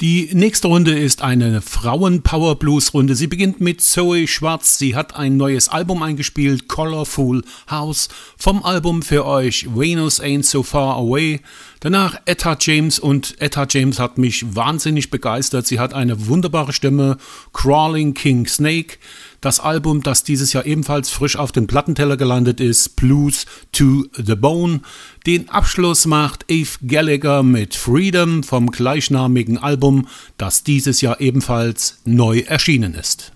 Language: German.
Die nächste Runde ist eine Frauen-Power-Blues-Runde. Sie beginnt mit Zoe Schwarz. Sie hat ein neues Album eingespielt, Colorful House. Vom Album für euch Venus Ain't So Far Away. Danach Etta James, und Etta James hat mich wahnsinnig begeistert. Sie hat eine wunderbare Stimme, Crawling King Snake. Das Album, das dieses Jahr ebenfalls frisch auf dem Plattenteller gelandet ist, Blues to the Bone. Den Abschluss macht Eve Gallagher mit Freedom vom gleichnamigen Album, das dieses Jahr ebenfalls neu erschienen ist.